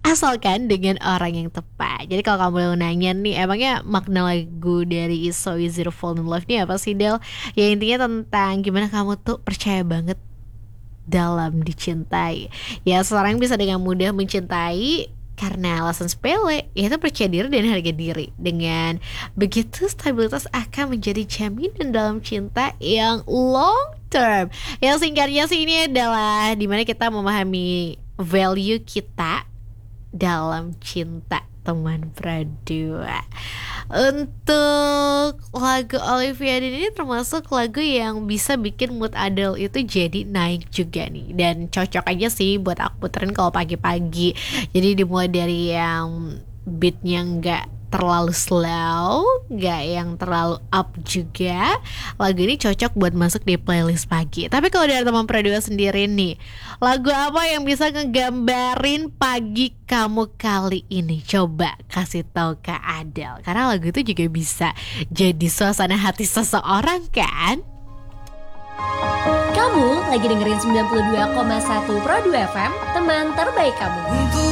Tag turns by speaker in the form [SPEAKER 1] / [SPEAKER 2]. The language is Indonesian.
[SPEAKER 1] asalkan dengan orang yang tepat. Jadi kalau kamu nanya nih, emangnya makna lagu dari It's So Easy to Fall in Love ini apa sih, Del? Ya intinya tentang gimana kamu tuh percaya banget dalam dicintai. Ya seseorang bisa dengan mudah mencintai karena alasan sepele, yaitu percaya diri dan harga diri. Dengan begitu stabilitas akan menjadi jaminan dalam cinta yang long term. Yang singkatnya sih ini adalah dimana kita memahami value kita dalam cinta, teman berdua. Untuk lagu Olivia Dean ini termasuk lagu yang bisa bikin mood Adele itu jadi naik juga nih. Dan cocok aja sih buat aku puterin kalau pagi-pagi. Jadi dimulai dari yang beatnya nggak terlalu slow, nggak yang terlalu up juga. Lagu ini cocok buat masuk di playlist pagi. Tapi kalau dari teman berdua sendiri nih, lagu apa yang bisa ngegambarin pagi kamu kali ini? Coba kasih tahu ke Adele. Karena lagu itu juga bisa jadi suasana hati seseorang kan?
[SPEAKER 2] Kamu lagi dengerin 92,1 Pro 2 FM, teman terbaik kamu.